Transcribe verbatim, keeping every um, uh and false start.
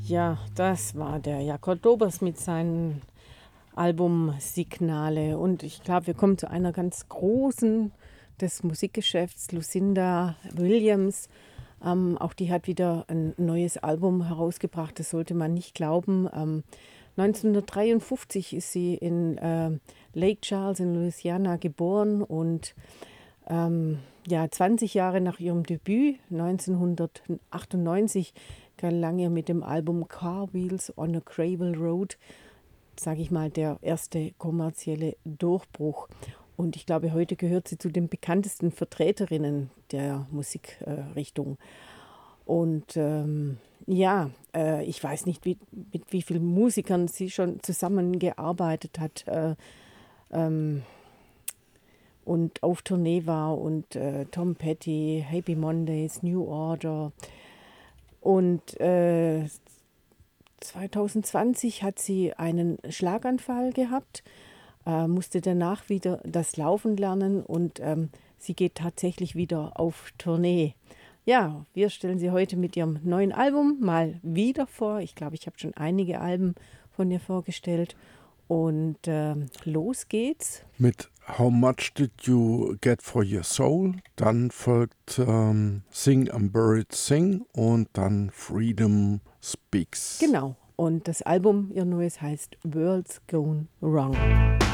Ja, das war der Jakob Dobers mit seinem Album Signale. Und ich glaube, wir kommen zu einer ganz großen des Musikgeschäfts, Lucinda Williams. Ähm, auch die hat wieder ein neues Album herausgebracht, das sollte man nicht glauben. Ähm, neunzehnhundertdreiundfünfzig ist sie in äh, Lake Charles in Louisiana geboren und ähm, ja, zwanzig Jahre nach ihrem Debüt, neunzehnhundertachtundneunzig, gelang ihr mit dem Album Car Wheels on a Gravel Road, sage ich mal, der erste kommerzielle Durchbruch. Und ich glaube, heute gehört sie zu den bekanntesten Vertreterinnen der Musikrichtung. Und ähm, ja, äh, ich weiß nicht, wie, mit wie vielen Musikern sie schon zusammengearbeitet hat äh, ähm, und auf Tournee war. Und äh, Tom Petty, Happy Mondays, New Order. Und äh, zwanzig zwanzig hat sie einen Schlaganfall gehabt, äh, musste danach wieder das Laufen lernen und ähm, sie geht tatsächlich wieder auf Tournee. Ja, wir stellen sie heute mit ihrem neuen Album mal wieder vor. Ich glaube, ich habe schon einige Alben von ihr vorgestellt. Und ähm, los geht's. Mit How Much Did You Get For Your Soul? Dann folgt ähm, Sing I'm Buried Sing und dann Freedom Speaks. Genau. Und das Album, ihr neues, heißt World's Gone Wrong.